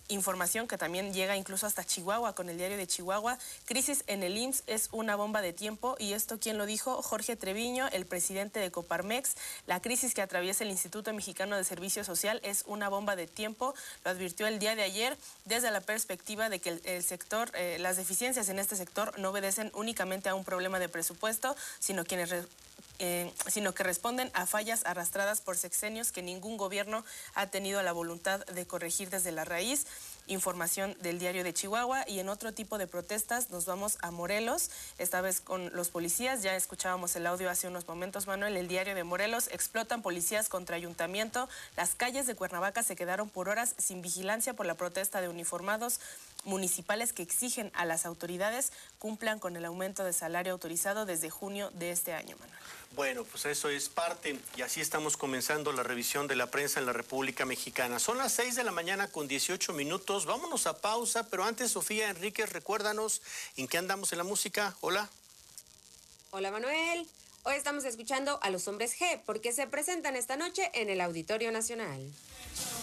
Información que también llega incluso hasta Chihuahua, con el diario de Chihuahua. Crisis en el IMSS es una bomba de tiempo, y esto, ¿quién lo dijo? Jorge Treviño, el presidente de Coparmex. La crisis que atraviesa el Instituto Mexicano de Servicio Social es una bomba de tiempo, lo advirtió el día de ayer, desde la perspectiva de que el sector, las deficiencias en este sector no obedecen únicamente a un problema de presupuesto, sino que responden a fallas arrastradas por sexenios que ningún gobierno ha tenido la voluntad de corregir desde la raíz. Información del diario de Chihuahua. Y en otro tipo de protestas nos vamos a Morelos, esta vez con los policías. Ya escuchábamos el audio hace unos momentos, Manuel. El diario de Morelos: explotan policías contra ayuntamiento. Las calles de Cuernavaca se quedaron por horas sin vigilancia por la protesta de uniformados municipales que exigen a las autoridades cumplan con el aumento de salario autorizado desde junio de este año, Manuel. Bueno, pues eso es parte, y así estamos comenzando la revisión de la prensa en la República Mexicana. Son las 6 de la mañana con 18 minutos. Vámonos a pausa, pero antes, Sofía Enríquez, recuérdanos en qué andamos en la música. Hola. Hola, Manuel. Hoy estamos escuchando a Los Hombres G, porque se presentan esta noche en el Auditorio Nacional.